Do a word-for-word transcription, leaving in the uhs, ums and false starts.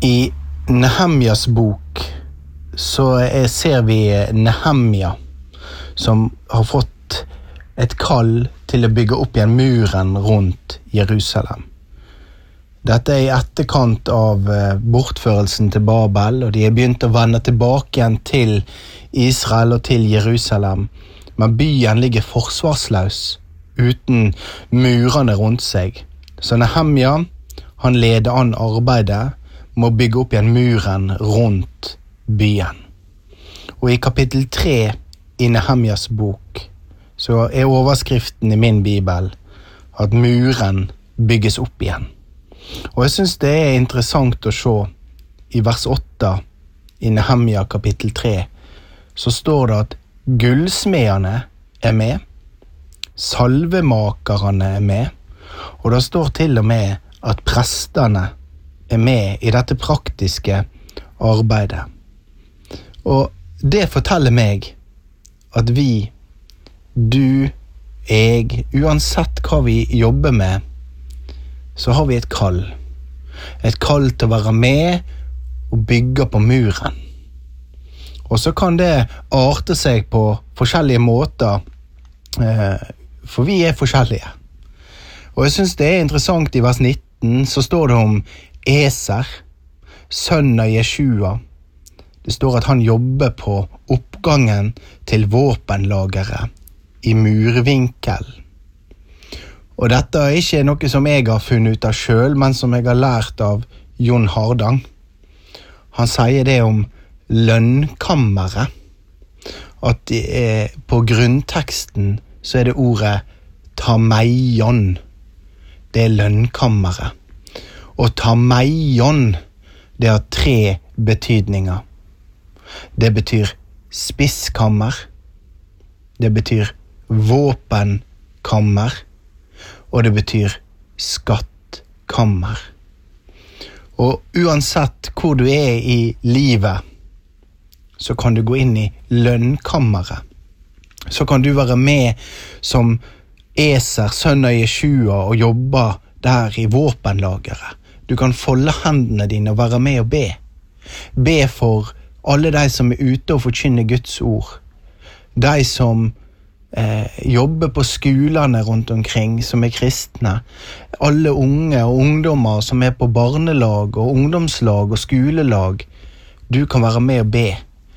I Nehemjas bok så er, ser vi Nehemja som har fått et kall til å bygge opp igjen muren rundt Jerusalem. Dette er I etterkant av bortførelsen til Babel, og de er begynt å vende tilbake igjen til Israel og til Jerusalem, men byen ligger forsvarsløs uten murene rundt seg. Så Nehemja, han leder an arbeidet med å bygge opp igjen muren rundt byen. Og I kapittel tre I Nehemjas bok så er overskriften I min bibel at muren bygges opp igjen. Og jeg synes det er interessant å se I vers åtte I Nehemja kapittel tre så står det at gullsmedene er med, salvemakerne er med, og det står til og med at prestene er med I dette praktiske arbeidet. Og det forteller meg at vi, du, jeg, uansett hva vi jobber med, så har vi et kall. Et kall til å være med og bygge på muren. Og så kan det arte seg på forskjellige måter, for vi er forskjellige. Og jeg synes det er interessant I vers nitten, så står det om Eser, sønn av Jeshua. Det står at han jobber på oppgangen til våpenlageret I murvinkel. Og dette er ikke noe som jeg har funnet ut av selv, men som jeg har lært av Jon Hardang. Han sier det om lønnkammeret, at det er, på grunnteksten så er det ordet tameion, det er lønnkammeret. Og tameion, det har tre betydninger. Det betyr spisskammer, det betyr våpenkammer, og det betyr skattkammer. Og uansett hvor du er I livet, så kan du gå inn I lønnkammeret. Så kan du være med som Eser, sønn av Jeshua, og jobbe der I våpenlageret. Du kan folde hendene dine og være med og be. Be for alle de som er ute og forkynner Guds ord. De som eh, jobber på skolene rundt omkring, som er kristne. Alle unge og ungdommer som er på barnelag og ungdomslag og skolelag. Du kan være med og be.